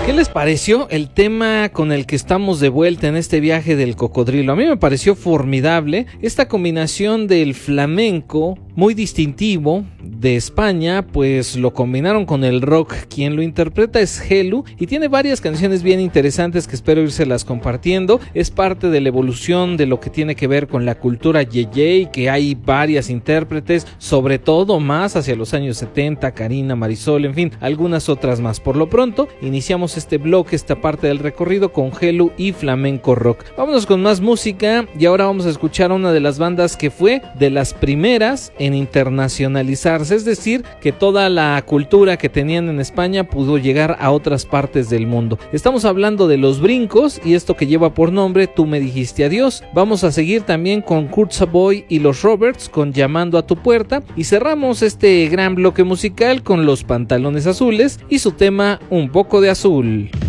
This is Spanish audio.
¿Qué les pareció el tema con el que estamos de vuelta en este viaje del cocodrilo? A mí me pareció formidable esta combinación del flamenco muy distintivo de España, pues lo combinaron con el rock. Quien lo interpreta es Helu y tiene varias canciones bien interesantes que espero irselas compartiendo. Es parte de la evolución de lo que tiene que ver con la cultura yeye, que hay varias intérpretes, sobre todo más hacia los años 70, Karina, Marisol, en fin, algunas otras más. Por lo pronto, iniciamos este bloque, esta parte del recorrido con Helu y flamenco rock. Vámonos con más música y ahora vamos a escuchar a una de las bandas que fue de las primeras en internacionalizarse, es decir, que toda la cultura que tenían en España pudo llegar a otras partes del mundo. Estamos hablando de Los Brincos y esto que lleva por nombre Tú me dijiste adiós. Vamos a seguir también con Kurt Savoy y los Roberts con Llamando a tu puerta y cerramos este gran bloque musical con Los Pantalones Azules y su tema Un poco de azul.